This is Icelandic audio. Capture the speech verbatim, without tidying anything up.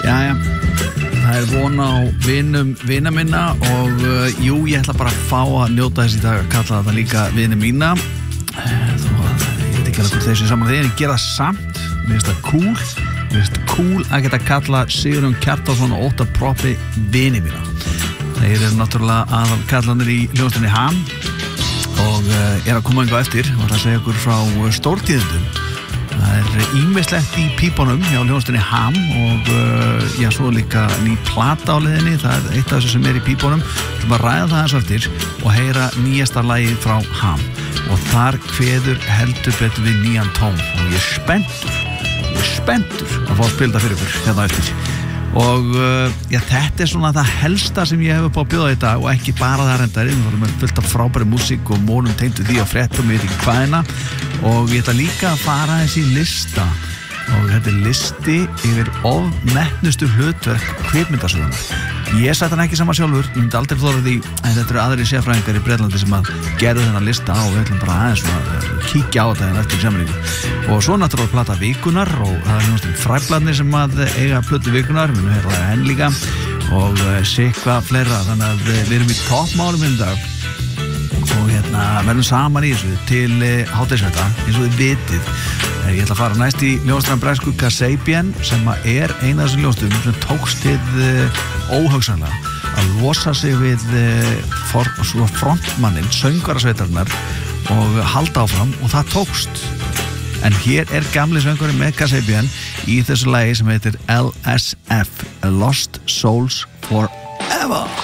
Jæja, það er von á vinum vina minna og uh, jú, ég ætla bara að fá að njóta þess í dag að kalla þetta líka vini mína. Þó að ég veit ekki alveg hvort þessi saman þeir en ég gera það samt. Mér finnst það cool. Mér finnst það cool að geta kalla Sigurjón Kjartansson og Óttar Proppé vini mína. Þeir eru náttúrulega aðal kallanir í hljómsveitinni Ham og uh, er að koma einhvað eftir og það segja ykkur frá stórtíðindum. Það er ýmislegt í pípunum hjá hljómsveitinni Ham og uh, já, svo líka ný plata á leiðinni, það er eitt af þessu sem er í pípunum. Þú bara ræða það eins og eftir og heyra nýjasta lagið frá Ham og þar kveður heldur betur við nýjan tón og ég er spenntur, ég er spenntur að fá að spila það fyrir ykkur hérna eftir. Og uh, já, þetta er svona það helsta sem ég hef upp á að bjóða í dag og ekki bara það reyndar við vorum fullt af frábæri músík og mónum tengdu því að fréttum, ég veit ekki hvaðina og ég ætla líka að fara aðeins í lista og þetta er listi yfir ofmetnustu hlutverk kvikmyndasögunar. Ég sætti hann ekki saman sjálfur, ég myndi aldrei þóra því en þetta eru aðrir sérfræðingar í Bretlandi sem að gerðu þennan lista og við ætlum bara aðeins að kíkja á þetta eftir samlingu. Og svo náttúrulega plata vikunar og það er hljómsveitin Fræblarnir sem að eiga plötu vikunar, við erum hérna henn líka og sitthvað fleira, þannig að við erum í toppmálum í dag og hérna verðum saman í þessu til hádegisverða eins og þið vitið. Ég ætla að fara næst í ljónstræðan bresku Kasabian sem er eina af þessum ljónstöðum sem tókst hið óhugsanlega að losa sig við for, frontmannin, söngvarasveitarnar og halda áfram og það tókst. En hér er gamli söngvarinn með Kasabian í þessu lagi sem heitir L S F, Lost Souls Forever.